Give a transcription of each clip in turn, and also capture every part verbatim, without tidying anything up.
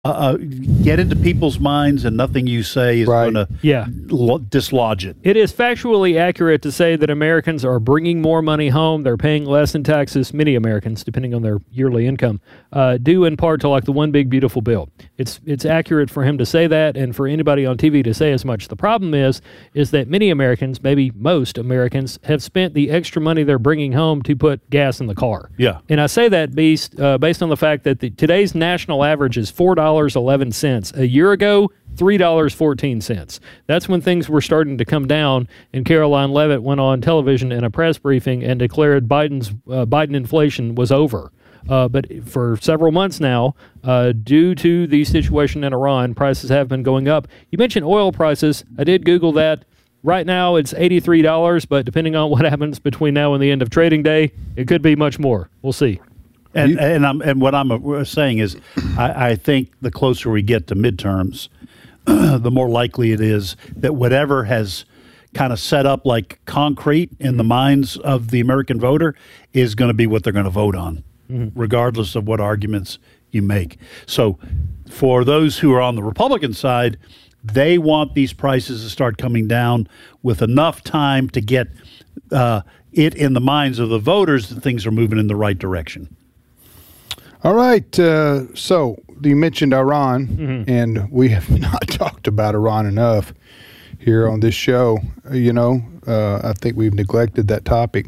uh, get into people's minds, and nothing you say is Right. going to Yeah. lo- dislodge it. It is factually accurate to say that Americans are bringing more money home. They're paying less in taxes. Many Americans, depending on their yearly income, uh, due in part to like the one big beautiful bill. It's it's accurate for him to say that, and for anybody on T V to say as much. The problem is, is that many Americans, maybe most Americans, have spent the extra money they're bringing home to put gas in the car. Yeah. And I say that based uh, based on the fact that the, today's national average is four dollars and eleven cents. A year ago, three dollars and fourteen cents. That's when things were starting to come down, and Caroline Leavitt went on television in a press briefing and declared Biden's uh, Biden inflation was over. Uh, but for several months now, uh, due to the situation in Iran, prices have been going up. You mentioned oil prices. I did Google that. Right now, it's eighty-three dollars, but depending on what happens between now and the end of trading day, it could be much more. We'll see. And and I'm and what I'm uh, saying is, I, I think the closer we get to midterms, the more likely it is that whatever has kind of set up like concrete in the minds of the American voter is going to be what they're going to vote on, mm-hmm. regardless of what arguments you make. So, for those who are on the Republican side, they want these prices to start coming down with enough time to get uh, it in the minds of the voters that things are moving in the right direction. All right. Uh, so you mentioned Iran, mm-hmm. and we have not talked about Iran enough here on this show. You know, uh, I think we've neglected that topic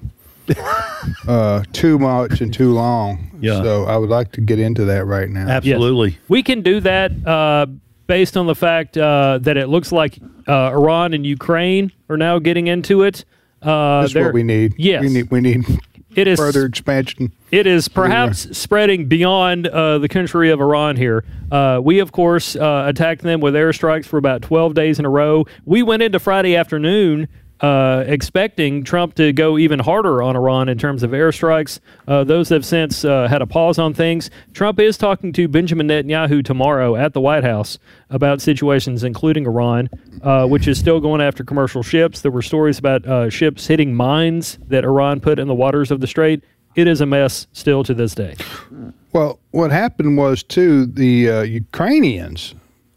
uh, too much and too long. Yeah. So I would like to get into that right now. Absolutely. Yes. We can do that uh, based on the fact uh, that it looks like uh, Iran and Ukraine are now getting into it. Uh, That's what we need. Yes. We need, we need it is, further expansion. It is perhaps spreading beyond uh, the country of Iran here. Uh, we, of course, uh, attacked them with airstrikes for about twelve days in a row. We went into Friday afternoon uh, expecting Trump to go even harder on Iran in terms of airstrikes. Uh, those have since uh, had a pause on things. Trump is talking to Benjamin Netanyahu tomorrow at the White House about situations including Iran, uh, which is still going after commercial ships. There were stories about uh, ships hitting mines that Iran put in the waters of the Strait. It is a mess still to this day. Well, what happened was, too, the uh, Ukrainians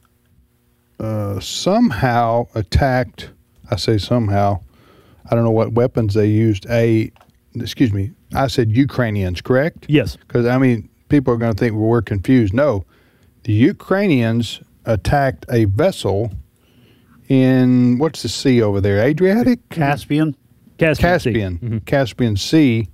uh, somehow attacked, I say somehow, I don't know what weapons they used, a, excuse me, I said Ukrainians, correct? Yes. Because, I mean, people are going to think well, we're confused. No, the Ukrainians attacked a vessel in, what's the sea over there, Adriatic? Caspian? Caspian. Caspian, Sea. Mm-hmm. Caspian Sea.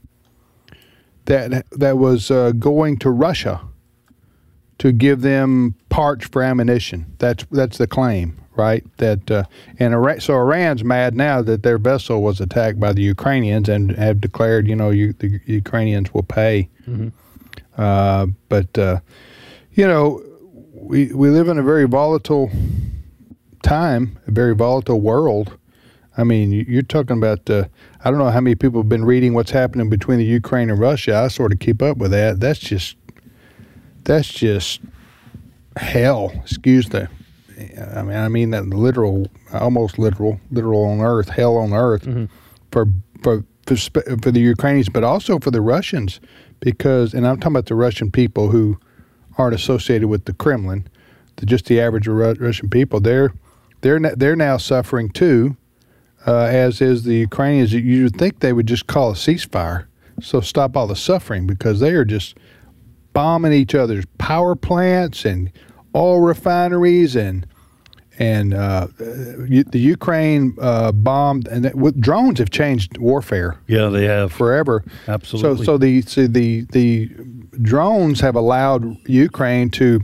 That that was uh, going to Russia to give them parts for ammunition. That's that's the claim, right? That uh, and Iran, so Iran's mad now that their vessel was attacked by the Ukrainians and have declared, you know, you, the Ukrainians will pay. Mm-hmm. Uh, but uh, you know, we we live in a very volatile time, a very volatile world. I mean, you're talking about, uh, I don't know how many people have been reading what's happening between the Ukraine and Russia. I sort of keep up with that. That's just, that's just hell. Excuse the, I mean, I mean that literal, almost literal, literal on earth, hell on earth mm-hmm. for, for, for, for the Ukrainians, but also for the Russians because, and I'm talking about the Russian people who aren't associated with the Kremlin, the, just the average Russian people. They're, they're, they're now suffering too. Uh, as is the Ukrainians. You would think they would just call a ceasefire, so stop all the suffering, because they are just bombing each other's power plants and oil refineries, and and uh, the Ukraine uh, bombed, and that, with, drones have changed warfare. Yeah, they have forever. Absolutely. So, so the so the the drones have allowed Ukraine to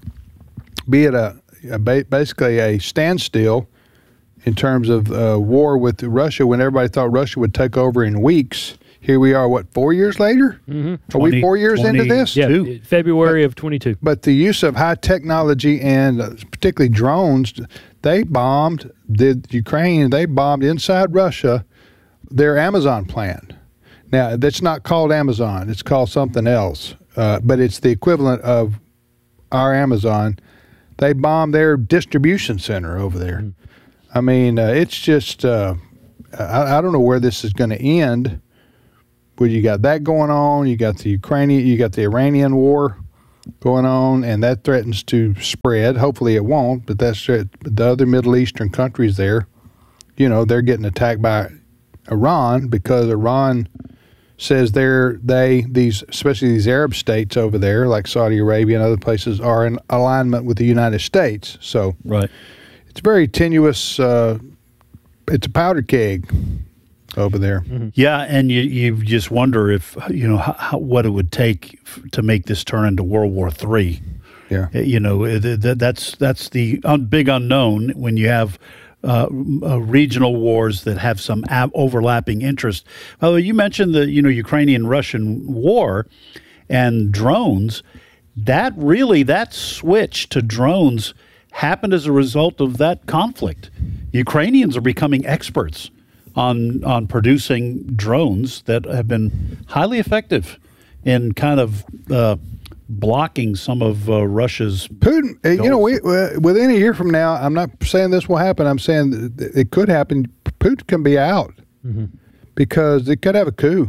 be at a, a basically a standstill in terms of uh, war with Russia, when everybody thought Russia would take over in weeks. Here we are, what, four years later? Mm-hmm. Are twenty, we four years twenty, into this? Yeah, Two. February but, of twenty-two. But the use of high technology and uh, particularly drones, they bombed, the Ukraine, they bombed inside Russia their Amazon plant. Now, that's not called Amazon. It's called something else. Uh, but it's the equivalent of our Amazon. They bombed their distribution center over there. Mm-hmm. I mean, uh, it's just, uh, I, I don't know where this is going to end. But you got that going on. You got the Ukrainian, you got the Iranian war. going on, and that threatens to spread. Hopefully it won't, but that's it. The other Middle Eastern countries there, you know, they're getting attacked by Iran because Iran says they're, they, these, especially these Arab states over there, like Saudi Arabia and other places, are in alignment with the United States. So Right. it's very tenuous. Uh, it's a powder keg over there. Mm-hmm. Yeah, and you you just wonder if you know how, how, what it would take f- to make this turn into World War Three. Yeah. Uh, You know, uh, th- th- that's that's the un- big unknown when you have uh, uh, regional wars that have some ab- overlapping interest. Although you mentioned the you know Ukrainian-Russian war and drones, that really that switch to drones happened as a result of that conflict. Ukrainians are becoming experts on on producing drones that have been highly effective in kind of uh, blocking some of uh, Russia's. Putin, uh, you know, we, uh, within a year from now, I'm not saying this will happen. I'm saying that it could happen. Putin can be out Mm-hmm. because they could have a coup,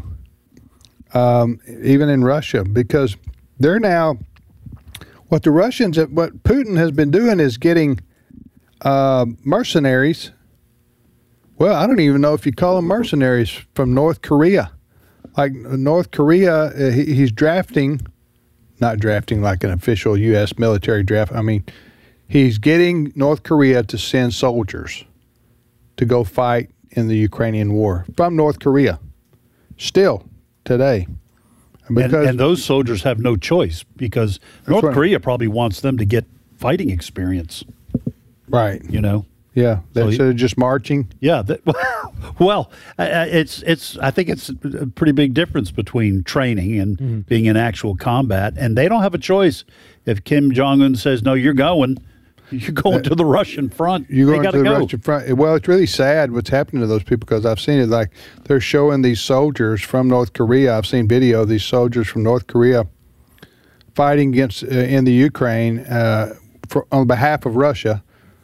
um, even in Russia, because they're now, what the Russians, what Putin has been doing is getting uh, mercenaries. Well, I don't even know if you call them mercenaries from North Korea. Like North Korea, uh, he, he's drafting, not drafting like an official U S military draft. I mean, he's getting North Korea to send soldiers to go fight in the Ukrainian war from North Korea. Still today. And, Because and those soldiers have no choice because North right. Korea probably wants them to get fighting experience, right. you know? Yeah. So Instead he- of just marching. Yeah, that, well, uh, it's it's. I think it's a pretty big difference between training and Mm-hmm. being in actual combat, and they don't have a choice. If Kim Jong Un says no, you're going, you're going to the Russian front. You They go gotta into the go. Russian front. Well, it's really sad what's happening to those people because I've seen it. Like they're showing these soldiers from North Korea. I've seen video of these soldiers from North Korea fighting against uh, in the Ukraine uh, for, on behalf of Russia.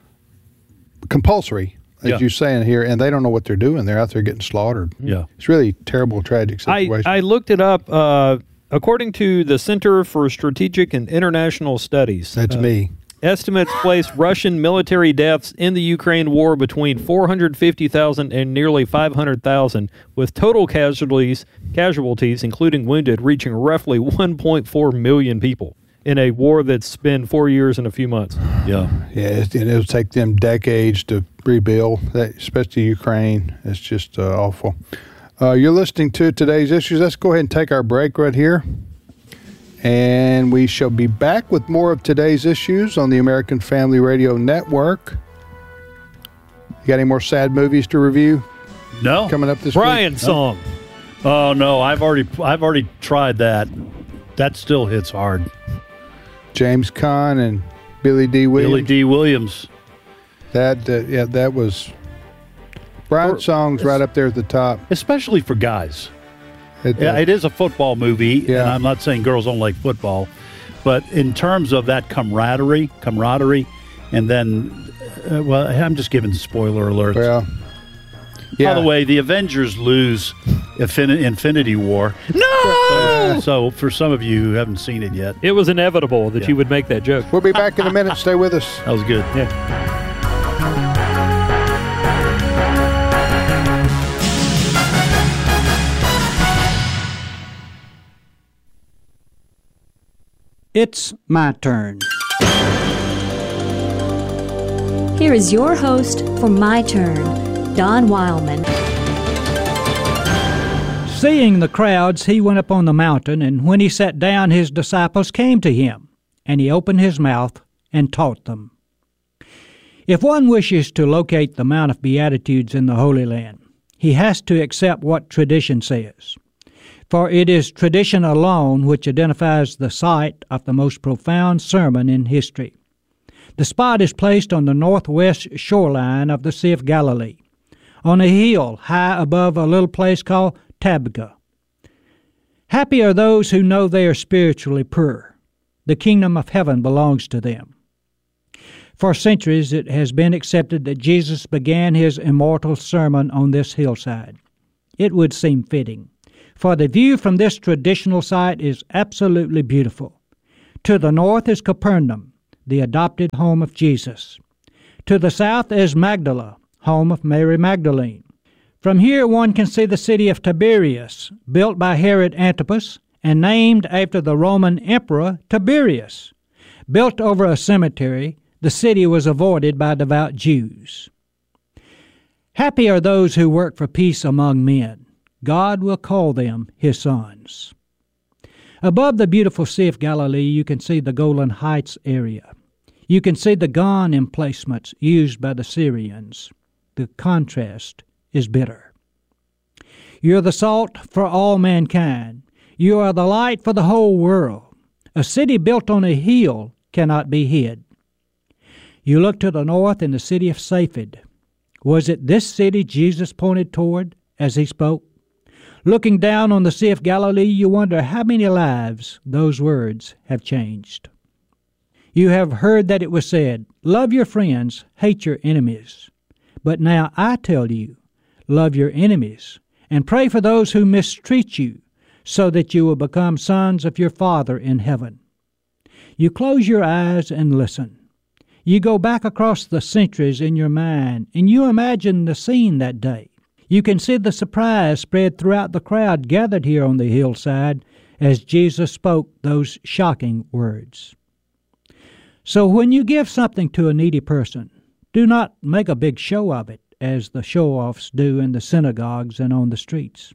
Compulsory, as Yeah. you're saying here, and they don't know what they're doing. They're out there getting slaughtered. Yeah. It's really terrible, tragic I, situation. I looked it up. Uh, according to the Center for Strategic and International Studies, That's uh, me. estimates place Russian military deaths in the Ukraine war between four hundred fifty thousand and nearly five hundred thousand, with total casualties, casualties, including wounded, reaching roughly one point four million people in a war that's been four years and a few months. Yeah. Yeah, it's, and it'll take them decades to rebuild, that, especially Ukraine. It's just uh, awful. Uh, you're listening to today's issues. Let's go ahead and take our break right here. And we shall be back with more of today's issues on the American Family Radio Network. You got any more sad movies to review No. coming up this Brian week? song. Oh no, I've already I've already tried that. That still hits hard. James Caan and Billy D. Williams. Billy D. Williams. That, uh, yeah, that was Brian's song's right up there at the top. Especially for guys. It, Yeah, it is a football movie, Yeah. and I'm not saying girls don't like football, but in terms of that camaraderie, camaraderie, and then, uh, well, I'm just giving spoiler alerts. well, yeah. By the way, the Avengers lose Infin- Infinity War. No! So for some of you who haven't seen it yet, It was inevitable that Yeah. you would make that joke. We'll be back in a minute. Stay with us. that was good. Yeah. It's my turn. Here is your host for My Turn, Don Wildman. Seeing the crowds, he went up on the mountain, and when he sat down, his disciples came to him, and he opened his mouth and taught them. If one wishes to locate the Mount of Beatitudes in the Holy Land, he has to accept what tradition says. For it is tradition alone which identifies the site of the most profound sermon in history. The spot is placed on the northwest shoreline of the Sea of Galilee, on a hill high above a little place called Tabgha. Happy are those who know they are spiritually poor. The kingdom of heaven belongs to them. For centuries it has been accepted that Jesus began his immortal sermon on this hillside. It would seem fitting, for the view from this traditional site is absolutely beautiful. To the north is Capernaum, the adopted home of Jesus. To the south is Magdala, home of Mary Magdalene. From here one can see the city of Tiberias, built by Herod Antipas and named after the Roman emperor Tiberius. Built over a cemetery, the city was avoided by devout Jews. Happy are those who work for peace among men. God will call them his sons. Above the beautiful Sea of Galilee, you can see the Golan Heights area. You can see the Golan emplacements used by the Syrians. The contrast is bitter. You're the salt for all mankind. You are the light for the whole world. A city built on a hill cannot be hid. You look to the north in the city of Saphid. Was it this city Jesus pointed toward as he spoke? Looking down on the Sea of Galilee, you wonder how many lives those words have changed. You have heard that it was said, "Love your friends, hate your enemies." But now I tell you, love your enemies, and pray for those who mistreat you, so that you will become sons of your Father in heaven. You close your eyes and listen. You go back across the centuries in your mind, and you imagine the scene that day. You can see the surprise spread throughout the crowd gathered here on the hillside as Jesus spoke those shocking words. So when you give something to a needy person, do not make a big show of it, as the show-offs do in the synagogues and on the streets.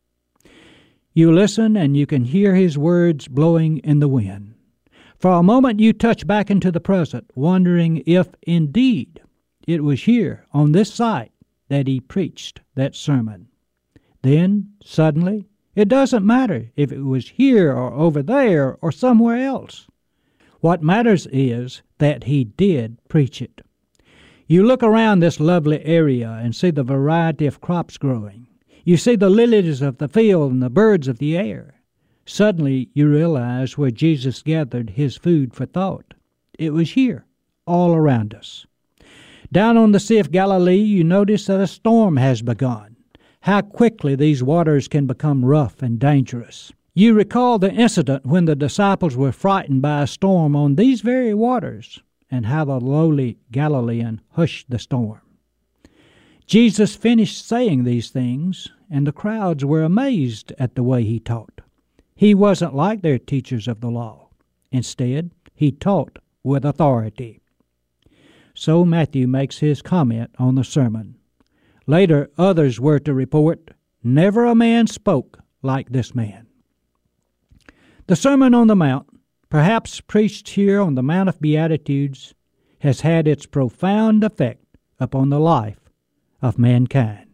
You listen and you can hear his words blowing in the wind. For a moment you touch back into the present, wondering if indeed it was here on this site that he preached that sermon. Then, suddenly, it doesn't matter if it was here or over there or somewhere else. What matters is that he did preach it. You look around this lovely area and see the variety of crops growing. You see the lilies of the field and the birds of the air. Suddenly you realize where Jesus gathered his food for thought. It was here, all around us. Down on the Sea of Galilee, you notice that a storm has begun. How quickly these waters can become rough and dangerous. You recall the incident when the disciples were frightened by a storm on these very waters, and how the lowly Galilean hushed the storm. Jesus finished saying these things, and the crowds were amazed at the way he taught. He wasn't like their teachers of the law. Instead, he taught with authority. So Matthew makes his comment on the sermon. Later, others were to report, "Never a man spoke like this man." The Sermon on the Mount, perhaps preached here on the Mount of Beatitudes, has had its profound effect upon the life of mankind.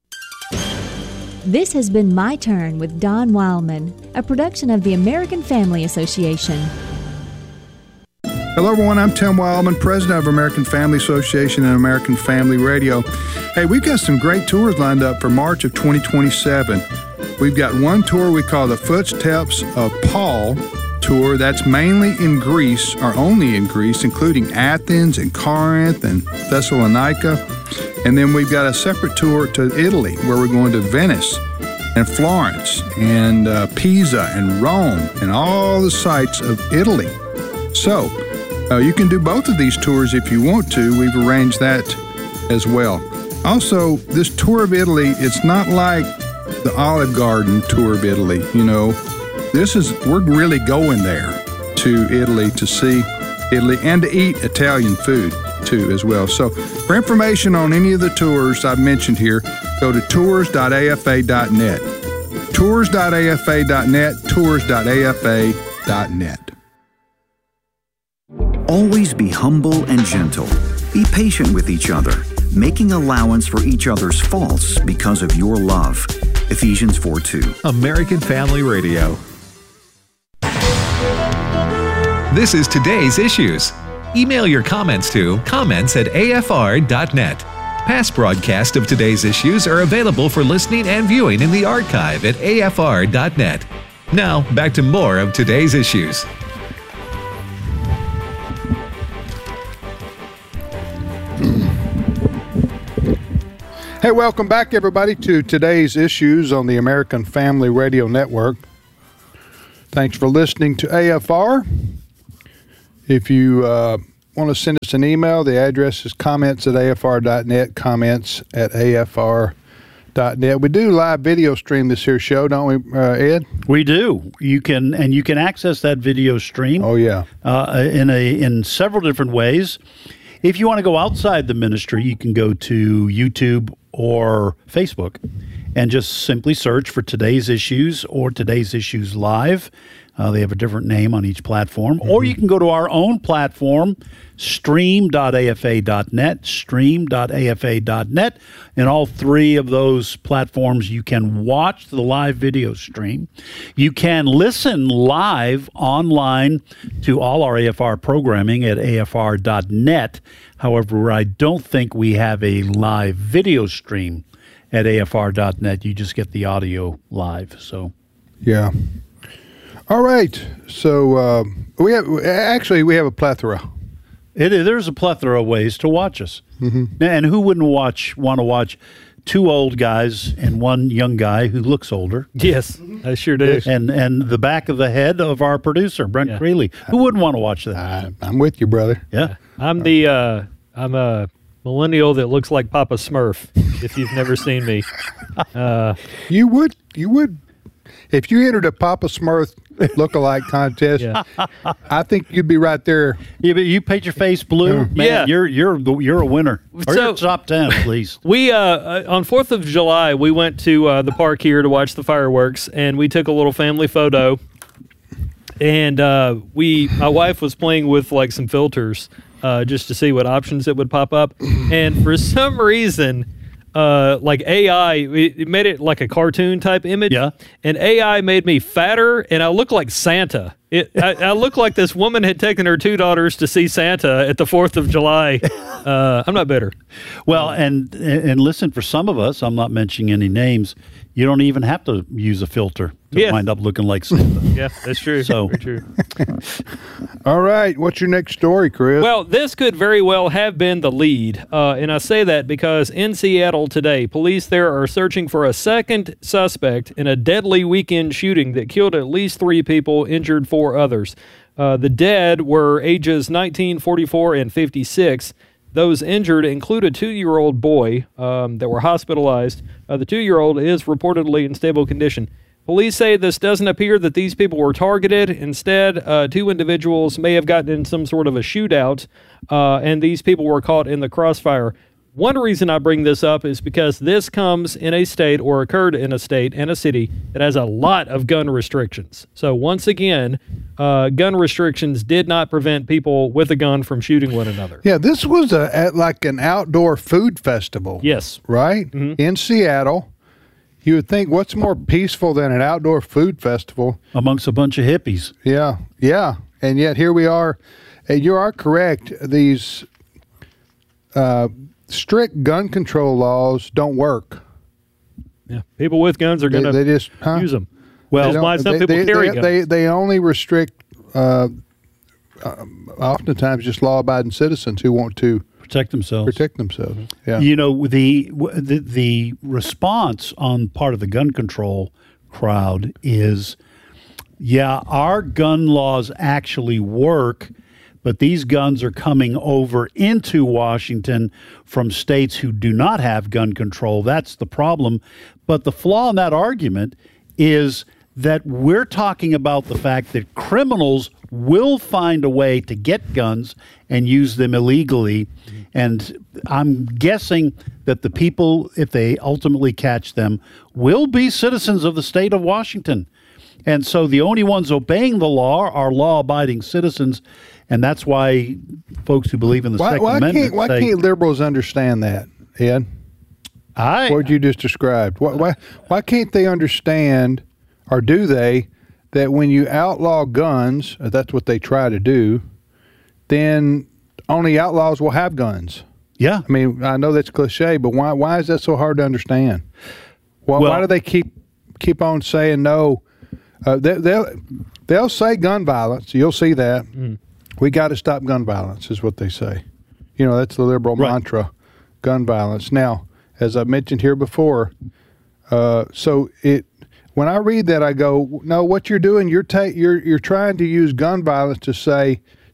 This has been My Turn with Don Wildman, a production of the American Family Association. Hello, everyone. I'm Tim Wildman, president of American Family Association and American Family Radio. Hey, we've got some great tours lined up for March of twenty twenty-seven. We've got one tour we call the Footsteps of Paul tour. That's mainly in Greece, or only in Greece, including Athens and Corinth and Thessalonica. And then we've got a separate tour to Italy, where we're going to Venice and Florence and uh, Pisa and Rome and all the sites of Italy. So, Uh, you can do both of these tours if you want to. We've arranged that as well. Also, this tour of Italy, it's not like the Olive Garden tour of Italy. You know, this is, we're really going there to Italy to see Italy and to eat Italian food too as well. So for information on any of the tours I've mentioned here, go to tours dot a f a dot net. tours dot a f a dot net, tours dot a f a dot net. Always be humble and gentle. Be patient with each other, making allowance for each other's faults because of your love. Ephesians four two. American Family Radio. This is Today's Issues. Email your comments to comments at a f r dot net. Past broadcasts of Today's Issues are available for listening and viewing in the archive at a f r dot net. Now, back to more of Today's Issues. Hey, welcome back, everybody, to Today's Issues on the American Family Radio Network. Thanks for listening to A F R. If you uh, want to send us an email, the address is comments at A F R dot net, comments at A F R dot net. We do live video stream this here show, don't we, uh, Ed? We do. You can, and you can access that video stream. Oh, yeah. Uh, in a in several different ways. If you want to go outside the ministry, you can go to YouTube or Facebook and just simply search for Today's Issues or Today's Issues Live. Uh, they have a different name on each platform. Mm-hmm. Or you can go to our own platform, stream dot A F A dot net, stream dot A F A dot net. In all three of those platforms, you can watch the live video stream. You can listen live online to all our A F R programming at A F R dot net. However, I don't think we have a live video stream at A F R dot net. You just get the audio live. So, yeah. All right. So uh, we have actually we have a plethora. It is, there's a plethora of ways to watch us. Mm-hmm. And who wouldn't watch want to watch two old guys and one young guy who looks older? Yes, I sure do. And and the back of the head of our producer, Brent Yeah. Creeley. Who wouldn't want to watch that? I, I'm with you, brother. Yeah. I'm the uh, I'm a millennial that looks like Papa Smurf. If you've never seen me, uh, You would you would if you entered a Papa Smurf lookalike contest. Yeah. I think you'd be right there. Yeah, but you paint your face blue, man. Yeah. You're you're the- you're a winner. Or So- you're top ten, please. we uh, uh, on Fourth of July we went to uh, the park here to watch the fireworks, and we took a little family photo. And uh, we, my wife was playing with like some filters uh, just to see what options it would pop up, and for some reason. Uh, like A I, it it made it like a cartoon type image. Yeah. And A I made me fatter, and I look like Santa. It, I, I look like this woman had taken her two daughters to see Santa at the Fourth of July. Uh, I'm not bitter. Well, and and listen, for some of us, I'm not mentioning any names. You don't even have to use a filter to Yeah. wind up looking like Santa. Yeah, that's true. So- Very true. All right. What's your next story, Chris? Well, this could very well have been the lead. Uh, and I say that because in Seattle today, police there are searching for a second suspect in a deadly weekend shooting that killed at least three people, injured four others. Uh, the dead were ages nineteen, forty-four, and fifty-six. Those injured include a two-year-old boy um, that were hospitalized. Uh, the two-year-old is reportedly in stable condition. Police say this doesn't appear that these people were targeted. Instead, uh, two individuals may have gotten in some sort of a shootout, uh, and these people were caught in the crossfire. One reason I bring this up is because this comes in a state or occurred in a state and a city that has a lot of gun restrictions. So once again, uh, gun restrictions did not prevent people with a gun from shooting one another. yeah, this was a at like an outdoor food festival. Yes. Right? Mm-hmm. In Seattle. You would think, what's more peaceful than an outdoor food festival? Amongst a bunch of hippies. Yeah, yeah. And yet here we are. And you are correct. These uh, strict gun control laws don't work. Yeah. People with guns are They, going they to just huh? use them. Well, That's They why don't- some they, people they, carry they, guns. They, they only restrict, uh, uh, oftentimes, just law-abiding citizens who want to Protect themselves. protect themselves. Yeah. You know, the, the the response on part of the gun control crowd is, yeah, our gun laws actually work, but these guns are coming over into Washington from states who do not have gun control. That's the problem. But the flaw in that argument is that we're talking about the fact that criminals will find a way to get guns and use them illegally. And I'm guessing that the people, if they ultimately catch them, will be citizens of the state of Washington. And so the only ones obeying the law are law-abiding citizens, and that's why folks who believe in the Why, Second why Amendment can't why say, can't liberals understand that, Ed? I, What you just described. Why, why why can't they understand, or do they, that when you outlaw guns, if that's what they try to do, then only outlaws will have guns. yeah, I mean, I know that's cliche, but why why is that so hard to understand? Why, Well- why do they keep keep on saying no? Uh, they, they'll they'll say gun violence. You'll see that. We got to stop gun violence, is what they say. You know, that's the liberal Right. mantra, gun violence. Now, as I mentioned here before, uh, so it when I read that, I go, no, what you're doing, you're ta- you're you're trying to use gun violence to say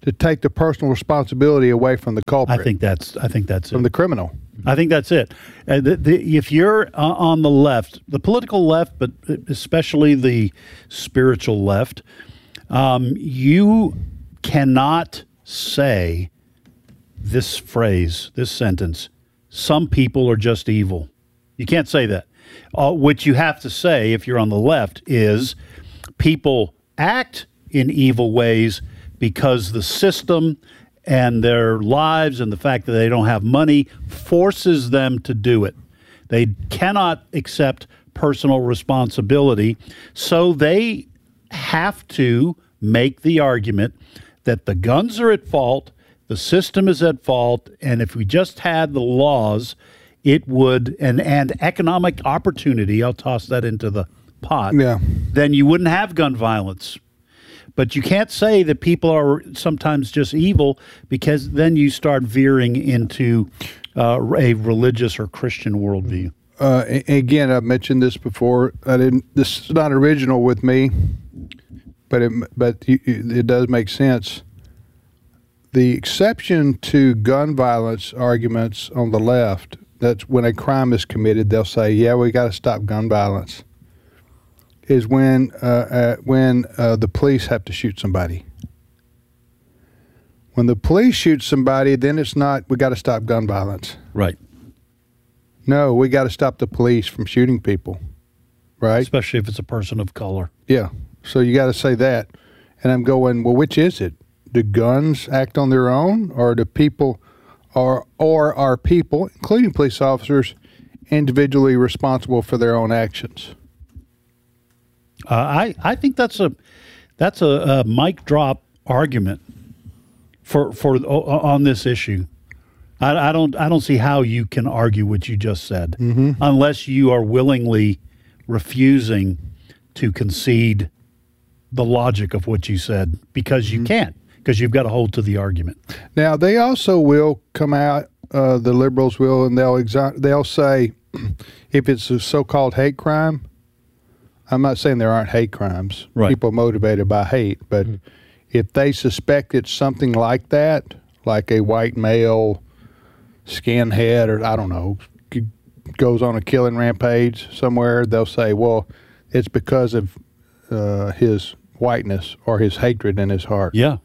to take the personal responsibility away from the culprit. I think that's I think that's from it. the criminal. I think that's it. Uh, the, the, if you're uh, on the left, the political left, but especially the spiritual left, um, you cannot say this phrase, this sentence, some people are just evil. You can't say that. Uh, what you have to say, if you're on the left, is people act in evil ways because the system and their lives and the fact that they don't have money forces them to do it. They cannot accept personal responsibility, so they have to make the argument that the guns are at fault, the system is at fault, and if we just had the laws, it would, and, and economic opportunity, I'll toss that into the pot, Yeah. then you wouldn't have gun violence. But you can't say that people are sometimes just evil, because then you start veering into uh, a religious or Christian worldview. Uh, a- again, I've mentioned this before. I didn't. This is not original with me, but it but you, it does make sense. The exception to gun violence arguments on the left, that's when a crime is committed, they'll say, "Yeah, we got to stop gun violence." Is when uh, uh, when uh, the police have to shoot somebody. When the police shoot somebody, then it's not, we got to stop gun violence. Right. No, we got to stop the police from shooting people, right? Especially if it's a person of color. Yeah. So you got to say that. And I'm going, well, which is it? Do guns act on their own, or do people, or or are people, including police officers, individually responsible for their own actions? Uh, I, I think that's a that's a, a mic drop argument for for uh, on this issue. I, I don't I don't see how you can argue what you just said Mm-hmm. unless you are willingly refusing to concede the logic of what you said, because you can't, because you've got to hold to the argument. Now, they also will come out, uh, the liberals will, and they'll exo- they'll say, if it's a so-called hate crime, I'm not saying there aren't hate crimes, Right. people motivated by hate, but Mm-hmm. if they suspect it's something like that, like a white male skinhead, or I don't know, g- goes on a killing rampage somewhere, they'll say, well, it's because of uh, his whiteness or his hatred in his heart. Yeah,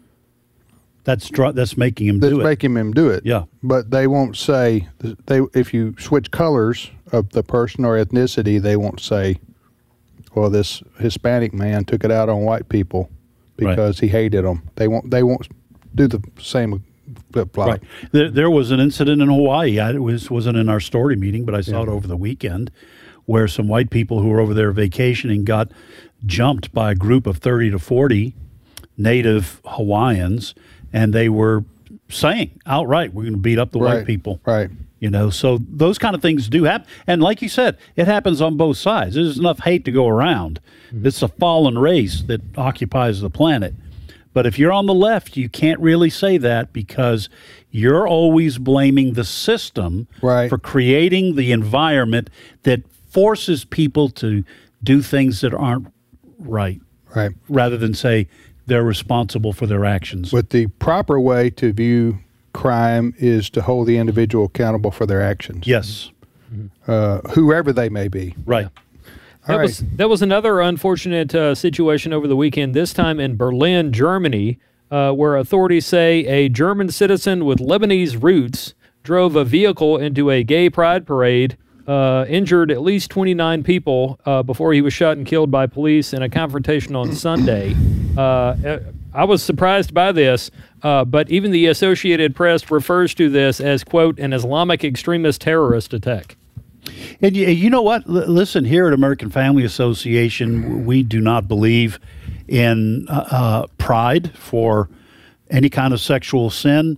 that's dr- that's making him That's do it. making him do it. Yeah. But they won't say, they if you switch colors of the person or ethnicity, they won't say, well, this Hispanic man took it out on white people because he hated them. They won't. They won't do the same flip flop. Right. There, there was an incident in Hawaii. I, it was, wasn't in our story meeting, but I saw it over the weekend, where some white people who were over there vacationing got jumped by a group of thirty to forty native Hawaiians, and they were saying outright, we're going to beat up the Right. white people. Right. You know, so those kind of things do happen. And like you said, it happens on both sides. There's enough hate to go around. It's a fallen race that occupies the planet. But if you're on the left, you can't really say that, because you're always blaming the system Right. for creating the environment that forces people to do things that aren't right, Right. rather than say they're responsible for their actions. But the proper way to view crime is to hold the individual accountable for their actions. Yes, Uh, whoever they may be. right. That All right. was that was another unfortunate uh, situation over the weekend. This time in Berlin, Germany, uh, where authorities say a German citizen with Lebanese roots drove a vehicle into a gay pride parade, uh, injured at least twenty-nine people uh, before he was shot and killed by police in a confrontation on Sunday. Uh, I was surprised by this, uh, but even the Associated Press refers to this as, quote, an Islamic extremist terrorist attack. And you, you know what? L- listen, here at American Family Association, we do not believe in uh, uh, pride for any kind of sexual sin.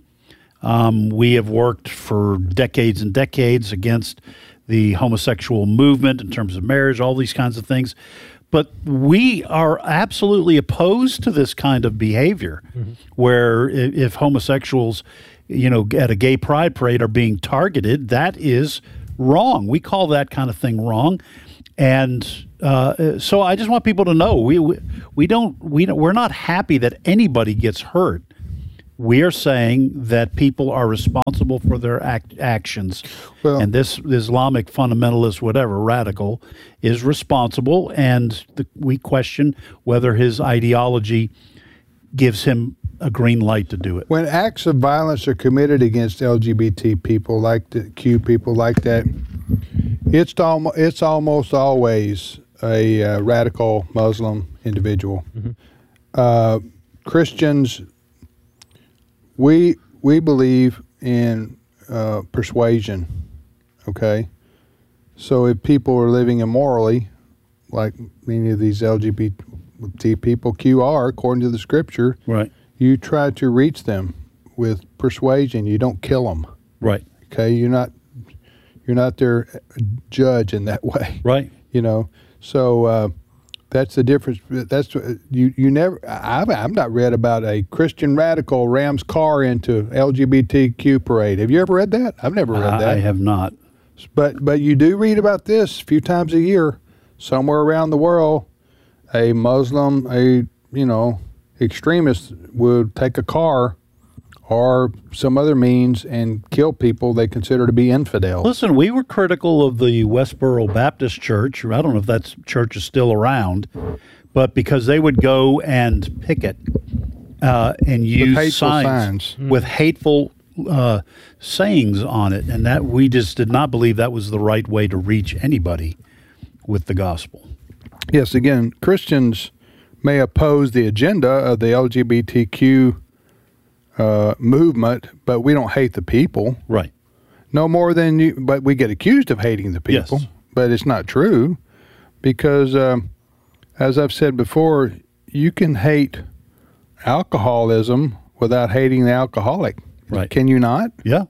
Um, we have worked for decades and decades against the homosexual movement in terms of marriage, all these kinds of things. But we are absolutely opposed to this kind of behavior, where i- if homosexuals, you know, at a gay pride parade are being targeted, that is wrong. We call that kind of thing wrong. And uh, so I just want people to know we we, we don't we don't, we're not happy that anybody gets hurt We are saying that people are responsible for their act, actions. Well- and this Islamic fundamentalist, whatever, radical, is responsible, and the, we question whether his ideology gives him a green light to do it. When acts of violence are committed against L G B T people, like the Q people, like that, it's almost it's almost always a uh, radical Muslim individual. Mm-hmm. Uh, Christians, we we believe in uh, persuasion. Okay, so if people are living immorally, like many of these L G B T people, Q are, according to the scripture, Right. you try to reach them with persuasion. You don't kill them. Right. Okay, you're not you're not their judge in that way. Right. You know, so uh, that's the difference. That's you. You never. I've I've not read about a Christian radical rams car into L G B T Q parade. Have you ever read that? I've never read I, that. I have not. But but you do read about this a few times a year, somewhere around the world. A Muslim, a you know, extremist would take a car or some other means and kill people they consider to be infidels. Listen, we were critical of the Westboro Baptist Church. I don't know if that church is still around, but because they would go and picket uh, and use hateful signs, signs. with hateful uh, sayings on it, and that we just did not believe that was the right way to reach anybody with the gospel. Yes, again, Christians may oppose the agenda of the L G B T Q uh, movement, but we don't hate the people. Right. No more than you, but we get accused of hating the people. Yes. But it's not true because, um, as I've said before, you can hate alcoholism without hating the alcoholic. Right. Can you not? Yeah.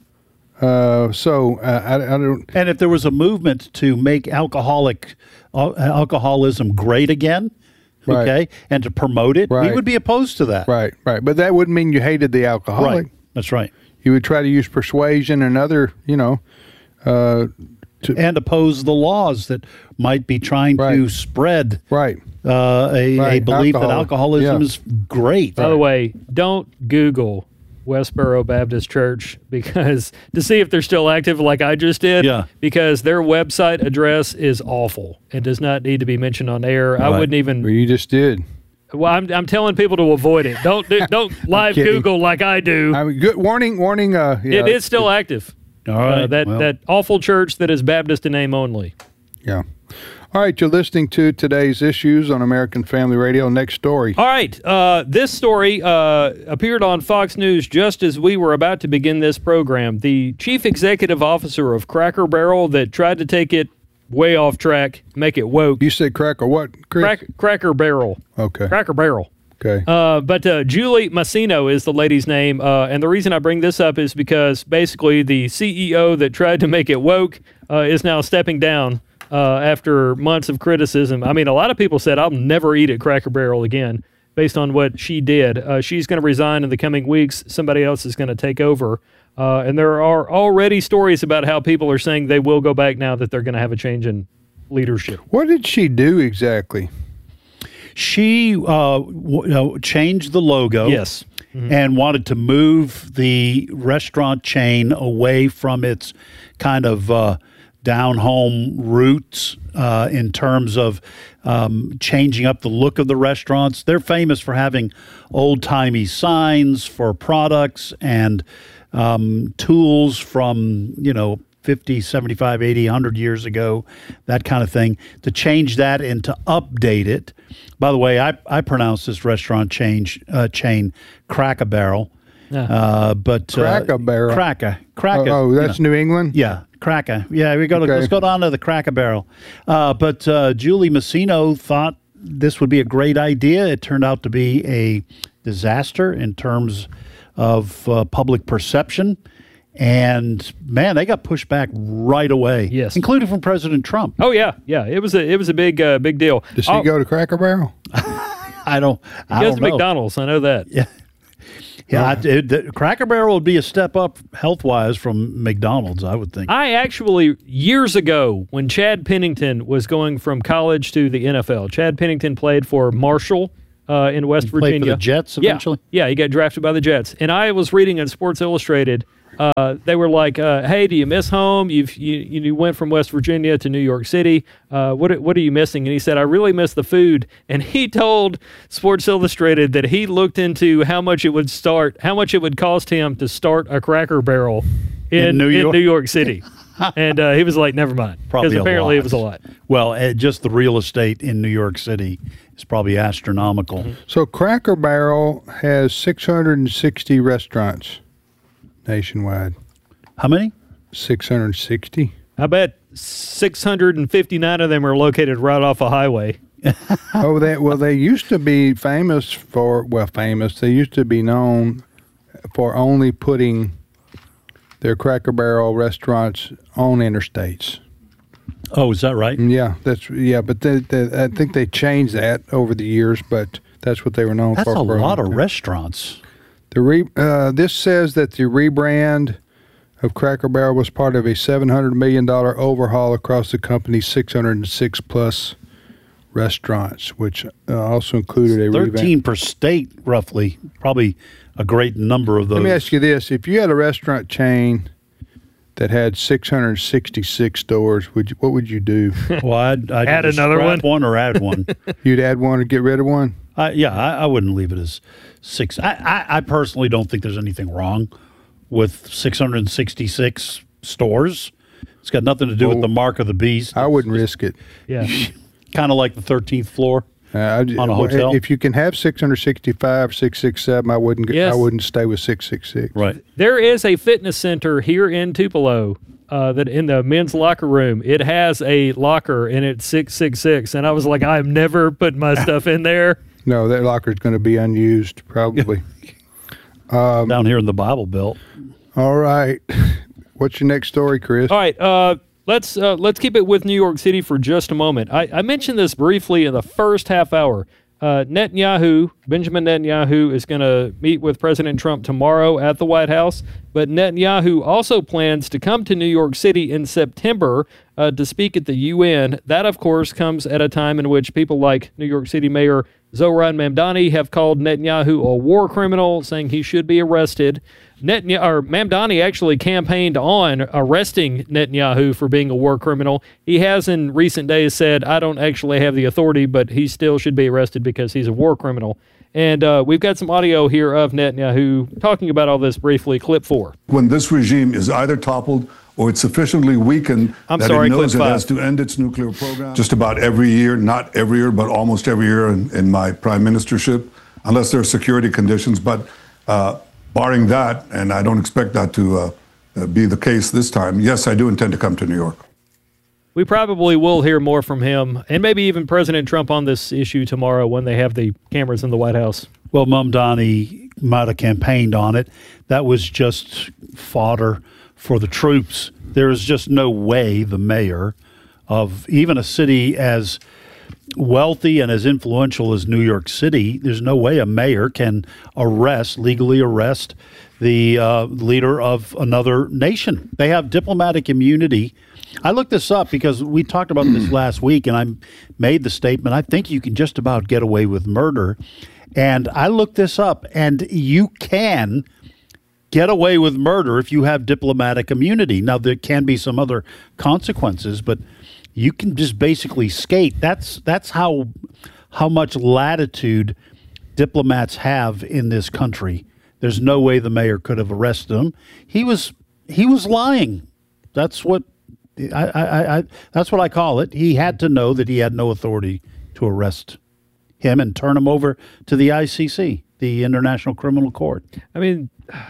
Uh, so uh, I, I don't. And if there was a movement to make alcoholic uh, alcoholism great again, Right. okay, and to promote it, we Right. would be opposed to that. Right, right. But that wouldn't mean you hated the alcoholic. Right. That's right. You would try to use persuasion and other, you know, uh, to, And oppose the laws that might be trying to Right. spread right. uh, a, a Right. belief that Alcohol. alcoholism Yeah. is great. By the way, don't Google Westboro Baptist Church because to see if they're still active like I just did. Yeah. Because their website address is awful. It does not need to be mentioned on air. I Right. wouldn't even. Well, you just did. Well, I'm, I'm telling people to avoid it. Don't do, don't live kidding. Google like I do. I mean, good warning. Warning. Uh, yeah, it is still active. All right. Uh, that well, that awful church that is Baptist in name only. Yeah. All right. You're listening to today's issues on American Family Radio. Next story. All right. Uh, this story uh, appeared on Fox News just as we were about to begin this program. The chief executive officer of Cracker Barrel that tried to take it way off track, make it woke. You said cracker what, Chris? Crack, Cracker Barrel. Okay. Cracker Barrel. Okay. Uh, but uh, Julie Massino is the lady's name. Uh, and the reason I bring this up is because basically the C E O that tried to make it woke uh, is now stepping down uh, after months of criticism. I mean, a lot of people said, I'll never eat at Cracker Barrel again based on what she did. Uh, she's going to resign in the coming weeks. Somebody else is going to take over. Uh, and there are already stories about how people are saying they will go back now that they're going to have a change in leadership. What did she do exactly? she uh, w- you know, changed the logo. Yes. And wanted to move the restaurant chain away from its kind of uh, down-home roots uh, in terms of um, changing up the look of the restaurants. They're famous for having old-timey signs for products and um, tools from, you know, fifty, seventy-five, eighty, one hundred years ago, that kind of thing. To change that and to update it. By the way, I, I pronounce this restaurant change, uh, chain Cracker Barrel. Yeah. Uh, but uh, Cracker Barrel. Cracker. Cracker. Oh, oh, you that's know. New England? Yeah, Cracker. Yeah, we go to, Okay. let's go down to the Cracker Barrel. Uh, but uh, Julie Massino thought this would be a great idea. It turned out to be a disaster in terms of uh, public perception. And man, they got pushed back right away. Yes. Including from President Trump. Oh yeah, yeah. It was a it was a big uh, big deal. Does she Oh, go to Cracker Barrel? I don't. I He goes don't to know. McDonald's. I know that. Yeah. Yeah, I, it, the Cracker Barrel would be a step up health wise from McDonald's, I would think. I actually, years ago, when Chad Pennington was going from college to the N F L, Chad Pennington played for Marshall uh, in West He played Virginia. for the Jets Yeah. eventually? Yeah, he got drafted by the Jets. And I was reading in Sports Illustrated, uh, they were like, uh, hey, do you miss home? You've, you you went from West Virginia to New York City. Uh, what, what are you missing? And he said, I really miss the food. And he told Sports Illustrated that he looked into how much it would start, how much it would cost him to start a Cracker Barrel in, In New in York? New York City. And uh, he was like, never mind. Probably Because a apparently lot. it was a lot. Well, uh, just the real estate in New York City is probably astronomical. Mm-hmm. So Cracker Barrel has six hundred sixty restaurants nationwide. How many? six hundred sixty. I bet six hundred fifty-nine of them are located right off a highway. Oh, they well, they used to be famous for well, famous. They used to be known for only putting their Cracker Barrel restaurants on interstates. Oh, is that right? Yeah, that's yeah, but they, they, I think they changed that over the years. But that's what they were known That's for. a for lot of time. restaurants. The re, uh, this says that the rebrand of Cracker Barrel was part of a seven hundred million dollars overhaul across the company's six hundred six plus restaurants, which uh, also included a thirteen revamp. per state, roughly. Probably a great number of those. Let me ask you this: if you had a restaurant chain that had six hundred sixty-six stores, would you, what would you do? Well, I'd, I'd Add either another scrap one? one or add one. You'd add one or get rid of one? I, yeah, I, I wouldn't leave it as six. I, I, I personally don't think there's anything wrong with six hundred sixty-six stores. It's got nothing to do with Well, the mark of the beast. I wouldn't risk it. Yeah. Kind of like the thirteenth floor. Uh, I'd- On a hotel? If you can have six hundred sixty-five, six sixty-seven, I wouldn't. Get, Yes. I wouldn't stay with six sixty-six. Right. There is a fitness center here in Tupelo uh, that in the men's locker room, it has a locker and it's six six six. And I was like, I'm never putting my stuff in there. No, that locker's going to be unused probably. Down here in the Bible Belt. All right. What's your next story, Chris? All right, uh, let's uh, let's keep it with New York City for just a moment. I, I mentioned this briefly in the first half hour. Uh, Netanyahu, Benjamin Netanyahu, is going to meet with President Trump tomorrow at the White House. But Netanyahu also plans to come to New York City in September uh, to speak at the U N. That, of course, comes at a time in which people like New York City Mayor Zohran Mamdani have called Netanyahu a war criminal, saying he should be arrested. Netanyahu, or Mamdani actually campaigned on arresting Netanyahu for being a war criminal. He has in recent days said, I don't actually have the authority, but he still should be arrested because he's a war criminal. And uh, we've got some audio here of Netanyahu talking about all this briefly. Clip four. When this regime is either toppled or it's sufficiently weakened I'm that sorry, it knows clip it five. has to end its nuclear program. Just about every year, not every year, but almost every year in, in my prime ministership, unless there are security conditions. But uh, barring that, and I don't expect that to uh, uh, be the case this time, yes, I do intend to come to New York. We probably will hear more from him and maybe even President Trump on this issue tomorrow when they have the cameras in the White House. Well, Mamdani might have campaigned on it. That was just fodder for the troops. There is just no way the mayor of even a city as wealthy and as influential as New York City, there's no way a mayor can arrest, legally arrest the uh, leader of another nation. They have diplomatic immunity. I looked this up because we talked about this last week, and I made the statement, I think you can just about get away with murder. And I looked this up, and you can get away with murder if you have diplomatic immunity. Now, there can be some other consequences, but you can just basically skate. That's that's how how much latitude diplomats have in this country. There's no way the mayor could have arrested him. He was he was lying. That's what I, I, I that's what I call it. He had to know that he had no authority to arrest him and turn him over to the I C C, the International Criminal Court. I mean,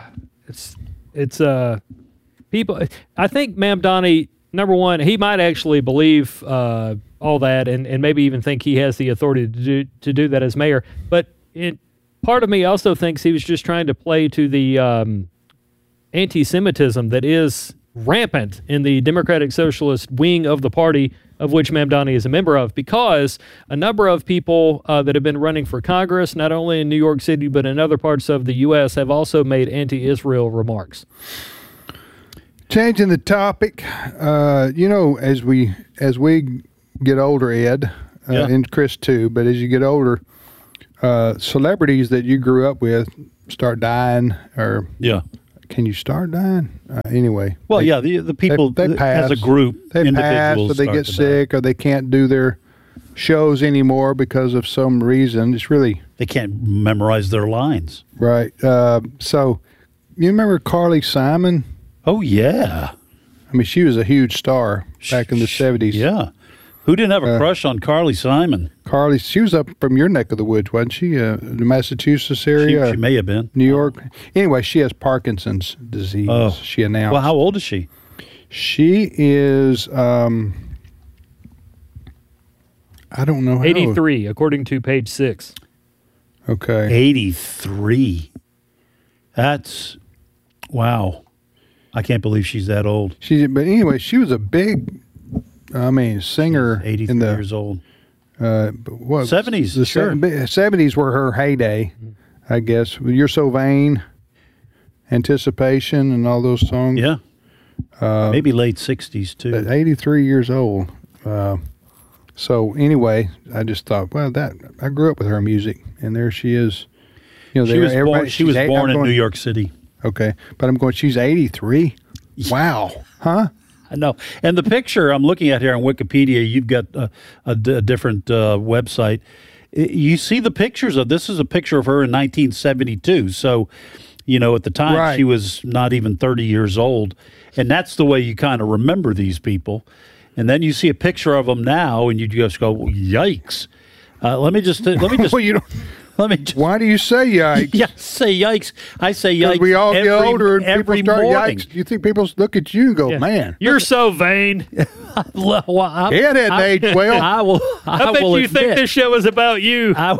it's it's uh people. I think Mamdani, number one, he might actually believe uh, all that, and, and maybe even think he has the authority to do to do that as mayor. But it, part of me also thinks he was just trying to play to the um, anti-Semitism that is rampant in the Democratic Socialist wing of the party, of which Mamdani is a member of, because a number of people uh, that have been running for Congress, not only in New York City but in other parts of the U S, have also made anti-Israel remarks. Changing the topic, uh, you know, as we as we get older, Ed, uh, Yeah. and Chris too, but as you get older, uh, celebrities that you grew up with start dying, or Yeah. can you start dying? Uh, anyway. Well, they- yeah, the the people they, they pass. as a group, They pass, individuals or they start get to die. sick, or they can't do their shows anymore because of some reason. It's really They can't memorize their lines. right. Uh, so, you remember Carly Simon? Oh yeah, I mean, she was a huge star back in the seventies. yeah. Who didn't have a Uh, crush on Carly Simon? Carly, she was up from your neck of the woods, wasn't she? Uh, the Massachusetts She, area, she may have been. New York. Anyway, she has Parkinson's disease. Oh. She announced. Well, how old is she? She is. Um, I don't know. How. eighty-three, according to page six. Okay. eighty-three. That's wow. I can't believe she's that old. She, but anyway, she was a big. I mean, singer eighty-three in the years old. uh, what seventies, The sure. seventies were her heyday, I guess. You're So Vain, Anticipation, and all those songs. Yeah. Uh, Maybe late sixties too. At eighty-three years old. Uh, so anyway, I just thought, well, that I grew up with her music, and there she is. You know, She there- was born. everybody- She was she's eight- born I'm in going- New York City. Okay, but I'm going. She's eighty-three. Wow, huh? I know. And the picture I'm looking at here on Wikipedia, you've got a, a d- a different uh, website. I- You see the pictures of this is a picture of her in nineteen seventy-two. So, you know, at the time Right. she was not even thirty years old, and that's the way you kind of remember these people. And then you see a picture of them now, and you just go, "Yikes!" Uh, let me just let me just Well, you don't. let me just. Why do you say yikes? Yeah, say yikes. I say 'Cause yikes. we all every, get older and every people start morning. yikes. You think people look at you and go, "Man, You're so vain. Well, I'm- yeah, that I- age well." I will. I, I, bet will you think admit, this show is about you. I,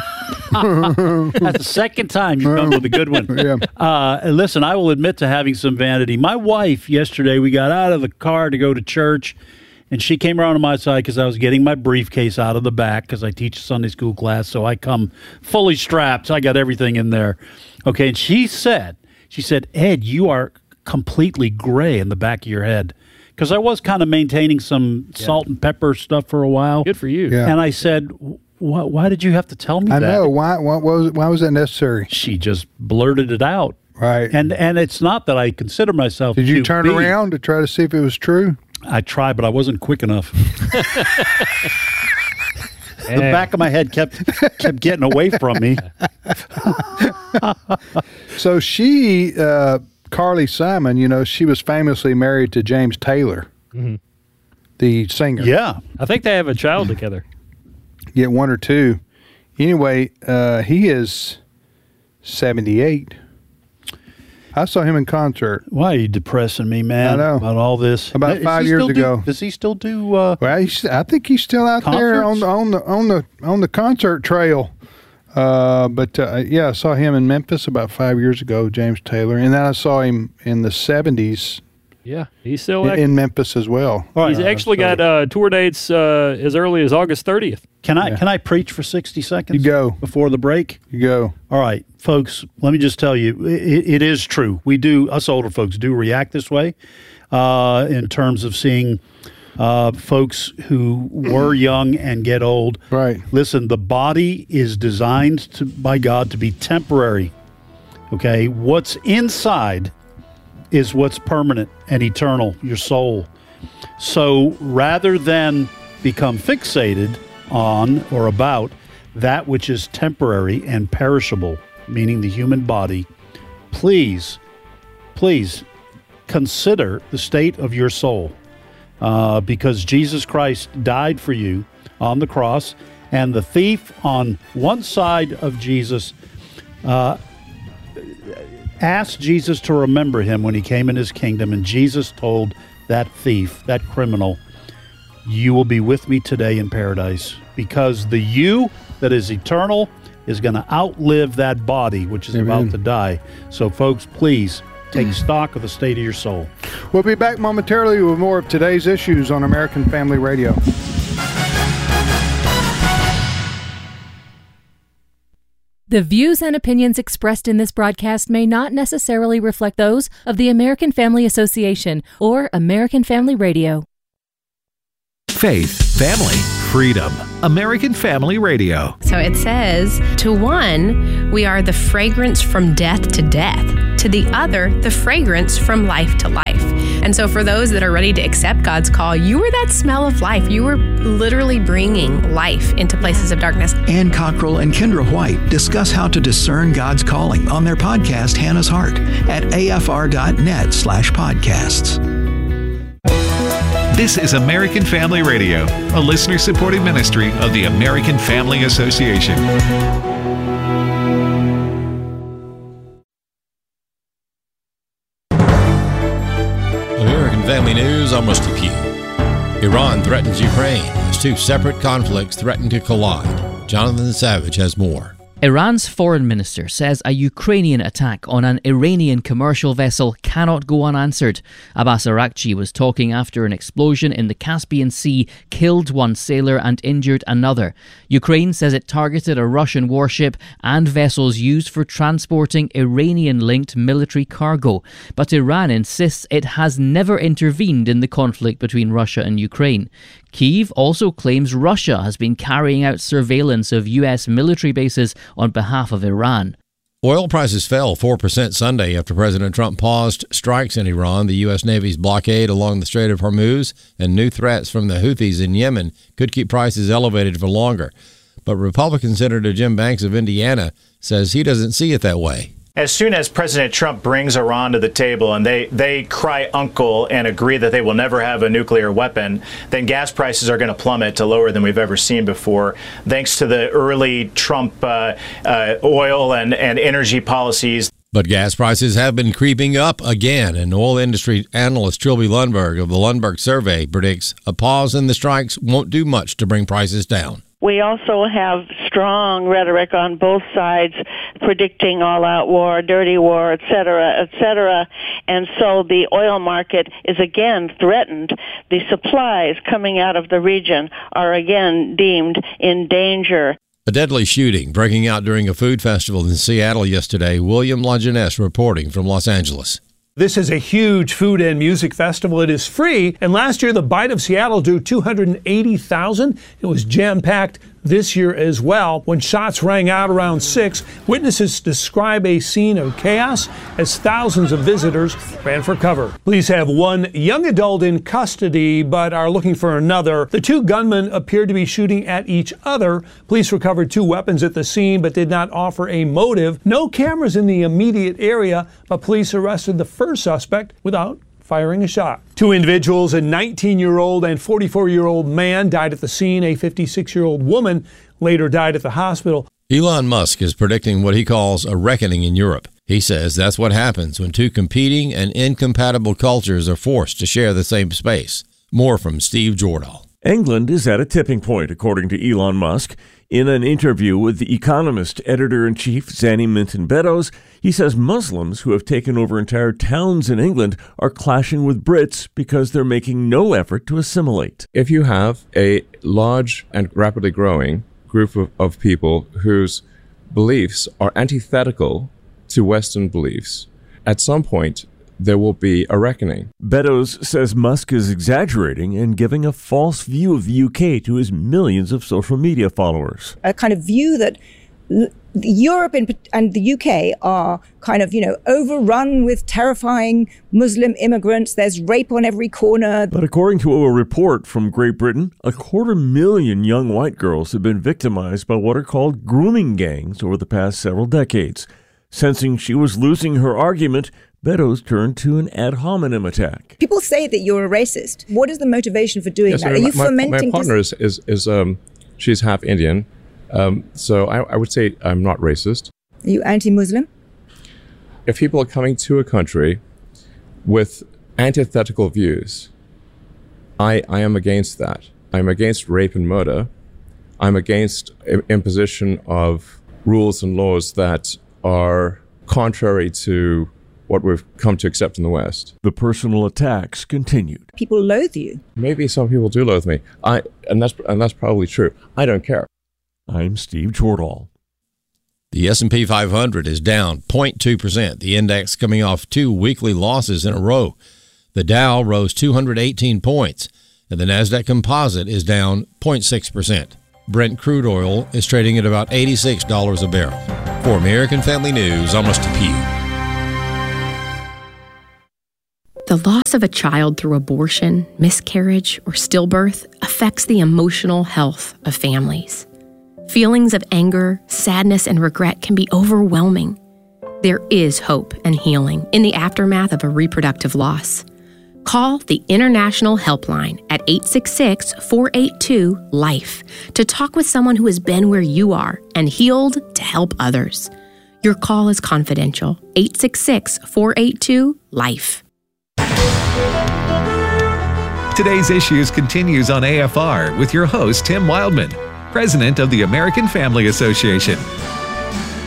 that's the second time you've come with a good one. Yeah. Uh, and listen, I will admit to having some vanity. My wife, yesterday, we got out of the car to go to church, and she came around on my side because I was getting my briefcase out of the back because I teach a Sunday school class, so I come fully strapped. I got everything in there. Okay, and she said, she said, "Ed, you are completely gray in the back of your head." Because I was kind of maintaining some salt and pepper stuff for a while. Good for you. Yeah. And I said, why, why did you have to tell me I that? know. Why? Why was? Why was that necessary? She just blurted it out. Right. And and it's not that I consider myself. Did you cute turn bee. around to try to see if it was true? I tried, but I wasn't quick enough. Yeah. The back of my head kept kept getting away from me. So she, uh, Carly Simon, you know, she was famously married to James Taylor, the singer. Yeah. I think they have a child together. Get one or two. Anyway, uh, he is seventy-eight. I saw him in concert. Why are you depressing me, man? I know. About all this. About Does he five years still do- ago. does he still do? Uh, Well, he's, I think he's still out there on Concerts? the on the on the on the concert trail. Uh, but uh, yeah, I saw him in Memphis about five years ago, James Taylor, and then I saw him in the seventies Yeah, he's still in, active. in Memphis as well. all right. He's actually got uh, tour dates uh, as early as August thirtieth. Can I can I preach for sixty seconds? You go. Before the break. You go. All right, folks, let me just tell you, it, it is true. We do, us older folks do react this way uh, in terms of seeing uh, folks who were young and get old. Right. Listen, the body is designed to, by God to be temporary. Okay? What's inside is what's permanent and eternal, your soul. So rather than become fixated on or about that which is temporary and perishable, meaning the human body, please, please consider the state of your soul, uh, because Jesus Christ died for you on the cross, and the thief on one side of Jesus uh, asked Jesus to remember him when he came in his kingdom, and Jesus told that thief, that criminal, "You will be with me today in paradise," because the you that is eternal is going to outlive that body which is Amen. about to die. So folks, please take stock of the state of your soul. We'll be back momentarily with more of today's issues on American Family Radio. The views and opinions expressed in this broadcast may not necessarily reflect those of the American Family Association or American Family Radio. Faith, family, freedom. American Family Radio. So it says, to one, we are the fragrance from death to death. To the other, the fragrance from life to life. And so for those that are ready to accept God's call, you were that smell of life. You were literally bringing life into places of darkness. Ann Cockrell and Kendra White discuss how to discern God's calling on their podcast, Hannah's Heart, at afr.net slash podcasts. This is American Family Radio, a listener-supported ministry of the American Family Association. American Family News, I'm Rusty Pugh. Iran threatens Ukraine as two separate conflicts threaten to collide. Jonathan Savage has more. Iran's foreign minister says a Ukrainian attack on an Iranian commercial vessel cannot go unanswered. Abbas Araghchi was talking after an explosion in the Caspian Sea killed one sailor and injured another. Ukraine says it targeted a Russian warship and vessels used for transporting Iranian-linked military cargo. But Iran insists it has never intervened in the conflict between Russia and Ukraine. Kyiv also claims Russia has been carrying out surveillance of U S military bases on behalf of Iran. Oil prices fell four percent Sunday after President Trump paused strikes in Iran, the U S Navy's blockade along the Strait of Hormuz, and new threats from the Houthis in Yemen could keep prices elevated for longer. But Republican Senator Jim Banks of Indiana says he doesn't see it that way. As soon as President Trump brings Iran to the table and they, they cry uncle and agree that they will never have a nuclear weapon, then gas prices are going to plummet to lower than we've ever seen before, thanks to the early Trump uh, uh, oil and, and energy policies. But gas prices have been creeping up again, and oil industry analyst Trilby Lundberg of the Lundberg Survey predicts a pause in the strikes won't do much to bring prices down. We also have strong rhetoric on both sides predicting all-out war, dirty war, et cetera, et cetera. And so the oil market is again threatened. The supplies coming out of the region are again deemed in danger. A deadly shooting breaking out during a food festival in Seattle yesterday. William Lajeunesse reporting from Los Angeles. This is a huge food and music festival. It is free, and last year the Bite of Seattle drew two hundred eighty thousand. It was jam-packed this year as well. When shots rang out around six, witnesses describe a scene of chaos as thousands of visitors ran for cover. Police have one young adult in custody but are looking for another. The two gunmen appeared to be shooting at each other. Police recovered two weapons at the scene but did not offer a motive. No cameras in the immediate area, but police arrested the first suspect without firing a shot. Two individuals, a nineteen-year-old and forty-four-year-old man, died at the scene. A fifty-six-year-old woman later died at the hospital. Elon Musk is predicting what he calls a reckoning in Europe. He says that's what happens when two competing and incompatible cultures are forced to share the same space. More from Steve Jordahl. England is at a tipping point, according to Elon Musk. In an interview with The Economist editor-in-chief Zanny Minton-Beddoes, he says Muslims who have taken over entire towns in England are clashing with Brits because they're making no effort to assimilate. If you have a large and rapidly growing group of, of people whose beliefs are antithetical to Western beliefs, at some point there will be a reckoning. Beddoes says Musk is exaggerating and giving a false view of the U K to his millions of social media followers. A kind of view that Europe and the U K are kind of, you know, overrun with terrifying Muslim immigrants. There's rape on every corner. But according to a report from Great Britain, a quarter million young white girls have been victimized by what are called grooming gangs over the past several decades. Sensing she was losing her argument, Beddoes turned to an ad hominem attack. People say that you're a racist. What is the motivation for doing yes, that? Are my, you fomenting? My partner is, is, is um, she's half Indian, um, so I, I would say I'm not racist. Are you anti-Muslim? If people are coming to a country with antithetical views, I, I am against that. I'm against rape and murder. I'm against imposition of rules and laws that are contrary to what we've come to accept in the West. The personal attacks continued. People loathe you. Maybe some people do loathe me. I and that's and that's probably true. I don't care. I'm Steve Jordahl. The S and P five hundred is down zero point two percent, the index coming off two weekly losses in a row. The Dow rose two hundred eighteen points, and the NASDAQ Composite is down zero point six percent. Brent crude oil is trading at about eighty-six dollars a barrel. For American Family News, I'm Rusty Pugh. The loss of a child through abortion, miscarriage, or stillbirth affects the emotional health of families. Feelings of anger, sadness, and regret can be overwhelming. There is hope and healing in the aftermath of a reproductive loss. Call the International Helpline at eight six six, four eight two, LIFE to talk with someone who has been where you are and healed to help others. Your call is confidential. eight six six, four eight two, LIFE. Today's Issues continues on A F R with your host, Tim Wildman, president of the American Family Association.